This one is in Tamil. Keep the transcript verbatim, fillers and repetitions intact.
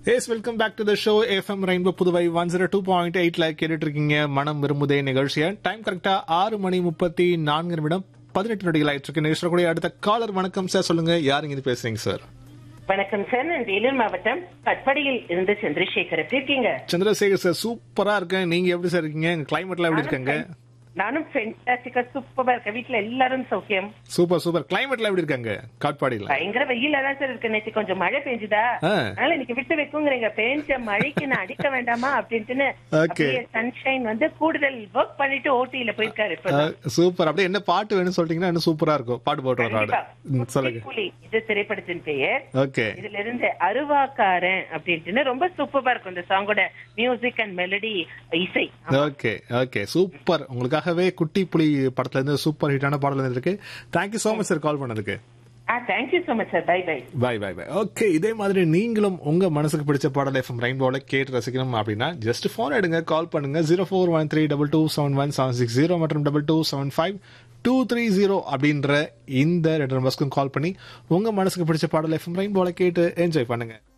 Yes welcome back to the show FM rainbow Puduvai one zero two point எயிட்ல கேட்டுட்டு இருக்கீங்க மனம் விரும்புதே நிகழ்ச்சியை. டைம் கரெக்டா ஆறு மணி முப்பத்தி நான்கு நிமிடம் பதினெட்டு நொடிகள் ஆயிட்டு இருக்கு. நிகழ்ச்சியோட அடுத்த காலர் வணக்கம் சார், சொல்லுங்க யாருங்க இது பேசுறீங்க சார்? வணக்கம் சார், நான் வேலூர் மாவட்டம் கட்படியில் இருந்து சந்திரசேகர். எப்படி இருக்கீங்க? சந்திரசேகர் சார் சூப்பரா இருக்கேன். நீங்க எப்படி சார் இருக்கீங்க? கிளைமேட்லாம் எப்படி இருக்காங்க? நானும் ஃபென்டாஸ்டிக்கா சூப்பரா இருக்கேன். வீட்டுல எல்லாரும் சௌக்கியம். Super super. கிளைமேட்லாம் எப்படி இருக்காங்க காட்பாடியில? பயங்கர வெயில தான் சார் இருக்கு. நேற்று கொஞ்சம் மழை பெஞ்சுதா, அதனால இன்னைக்கு விட்டு வைக்குங்கிறீங்க. பெஞ்ச மழைக்கு நான் அடிக்க வேண்டாமா அப்படின்ட்டு சன்ஷைன் வந்து கூடுதல் ஒர்க் பண்ணிட்டு ஓட்டியில போயிருக்காரு. சூப்பர். அப்படியே என்ன பாட்டு வேணும்னு சொல்லிட்டீங்கன்னா இன்னும் சூப்பரா இருக்கும். பாட்டு போட்டு சொல்லுங்க. இது திரைப்படத்தின் பெயர். ஓகே. இதுல இருந்து அருவாக்காரன் அப்படின்ட்டு ரொம்ப சூப்பரா இருக்கும் இந்த சாங்கோட மியூசிக் அண்ட் மெலடி இசை. Okay okay super. உங்களுக்காக குட்டி புலி படத்துல இருந்து சூப்பர் ஹிட்டான பாடல் இருக்கு. Thank you so much sir call பண்ணதுக்கு. Thank you so much sir. By by. By by by. Okay, இதே மாதிரி நீங்களும் உங்க மனசுக்கு பிடிச்ச பாடல் எஃப்எம் ரெயின்போல கேட்டு ரசிக்கணும் அப்படின்னா ஜஸ்ட் போன் எடுங்க, கால் பண்ணுங்க. Zero four one three double two seven one seven six zero மற்றும் double two seven five two three zero அப்படின்ற இந்த ரெண்டு நம்பர்ஸ்க்கும் கால் பண்ணி உங்க மனசுக்கு பிடிச்ச பாடல் எஃப்எம் ரெயின்போல கேட்டு என்ஜாய் பண்ணுங்க.